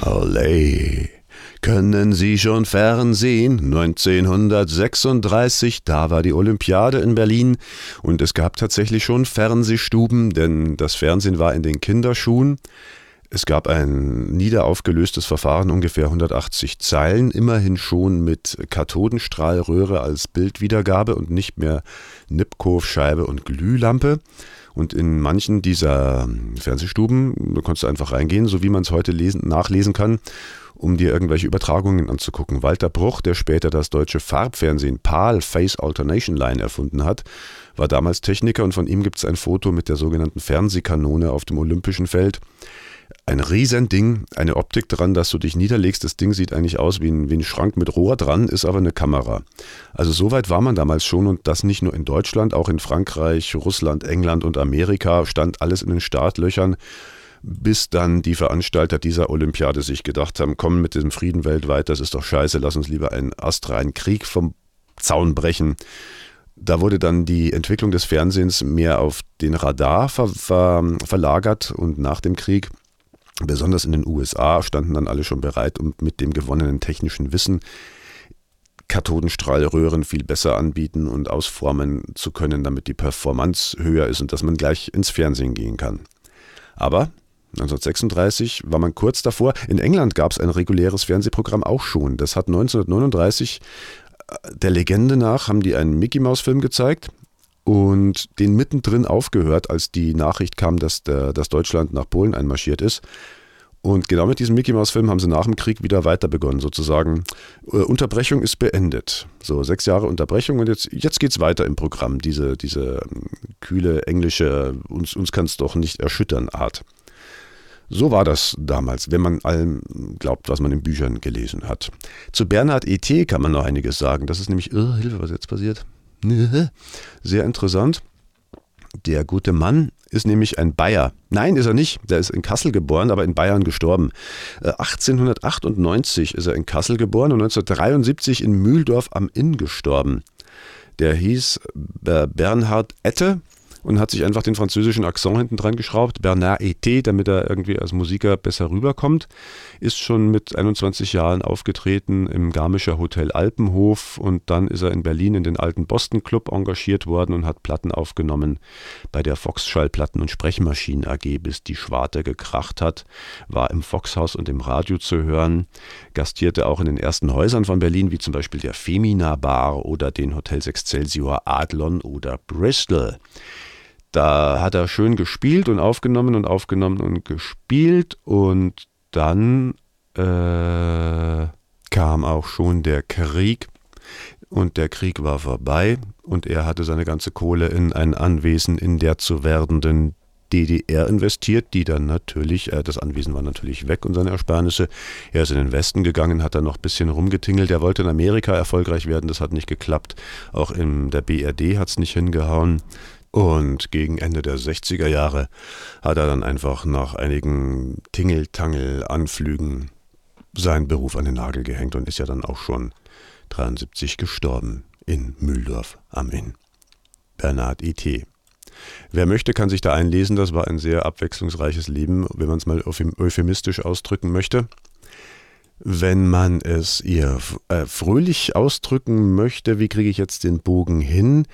Olé. Können Sie schon Fernsehen? 1936, da war die Olympiade in Berlin und es gab tatsächlich schon Fernsehstuben, denn das Fernsehen war in den Kinderschuhen. Es gab ein niederaufgelöstes Verfahren, ungefähr 180 Zeilen, immerhin schon mit Kathodenstrahlröhre als Bildwiedergabe und nicht mehr Nipkow-Scheibe und Glühlampe. Und in manchen dieser Fernsehstuben, da konntest du einfach reingehen, so wie man es heute nachlesen kann, um dir irgendwelche Übertragungen anzugucken. Walter Bruch, der später das deutsche Farbfernsehen PAL, Phase Alternation Line, erfunden hat, war damals Techniker und von ihm gibt es ein Foto mit der sogenannten Fernsehkanone auf dem Olympischen Feld. Ein Riesending, eine Optik dran, dass du dich niederlegst. Das Ding sieht eigentlich aus wie ein Schrank mit Rohr dran, ist aber eine Kamera. Also so weit war man damals schon und das nicht nur in Deutschland, auch in Frankreich, Russland, England und Amerika stand alles in den Startlöchern, bis dann die Veranstalter dieser Olympiade sich gedacht haben, komm mit diesem Frieden weltweit, das ist doch scheiße, lass uns lieber einen astreinen Krieg vom Zaun brechen. Da wurde dann die Entwicklung des Fernsehens mehr auf den Radar verlagert und nach dem Krieg, besonders in den USA, standen dann alle schon bereit, um mit dem gewonnenen technischen Wissen Kathodenstrahlröhren viel besser anbieten und ausformen zu können, damit die Performance höher ist und dass man gleich ins Fernsehen gehen kann. Aber 1936 war man kurz davor. In England gab es ein reguläres Fernsehprogramm auch schon. Das hat 1939, der Legende nach, haben die einen Mickey-Maus-Film gezeigt und den mittendrin aufgehört, als die Nachricht kam, dass Deutschland nach Polen einmarschiert ist. Und genau mit diesem Mickey-Maus-Film haben sie nach dem Krieg wieder weiter begonnen, sozusagen. Unterbrechung ist beendet. So 6 Jahre Unterbrechung und jetzt geht's weiter im Programm. Diese kühle englische, uns kann es doch nicht erschüttern Art. So war das damals, wenn man allem glaubt, was man in Büchern gelesen hat. Zu Bernhard E.T. kann man noch einiges sagen. Das ist nämlich, Hilfe, was jetzt passiert? Sehr interessant. Der gute Mann ist nämlich ein Bayer. Nein, ist er nicht. Der ist in Kassel geboren, aber in Bayern gestorben. 1898 ist er in Kassel geboren und 1973 in Mühldorf am Inn gestorben. Der hieß Bernhard Ette und hat sich einfach den französischen Akzent hinten dran geschraubt. Bernard E.T., damit er irgendwie als Musiker besser rüberkommt. Ist schon mit 21 Jahren aufgetreten im Garmischer Hotel Alpenhof und dann ist er in Berlin in den alten Boston Club engagiert worden und hat Platten aufgenommen bei der Fox Schallplatten- und Sprechmaschinen AG, bis die Schwarte gekracht hat. War im Foxhaus und im Radio zu hören. Gastierte auch in den ersten Häusern von Berlin, wie zum Beispiel der Femina Bar oder den Hotels Excelsior, Adlon oder Bristol. Da hat er schön gespielt und aufgenommen und gespielt und dann kam auch schon der Krieg und der Krieg war vorbei und er hatte seine ganze Kohle in ein Anwesen in der zu werdenden DDR investiert, die dann natürlich, das Anwesen war natürlich weg und seine Ersparnisse. Er ist in den Westen gegangen, hat dann noch ein bisschen rumgetingelt. Er wollte in Amerika erfolgreich werden, das hat nicht geklappt. Auch in der BRD hat es nicht hingehauen. Und gegen Ende der 60er Jahre hat er dann einfach nach einigen Tingeltangel-Anflügen seinen Beruf an den Nagel gehängt und ist ja dann auch schon 73 gestorben in Mühldorf am Inn. Bernhard E.T. Wer möchte, kann sich da einlesen. Das war ein sehr abwechslungsreiches Leben, wenn man es mal euphemistisch ausdrücken möchte. Wenn man es eher fröhlich ausdrücken möchte, wie kriege ich jetzt den Bogen hin?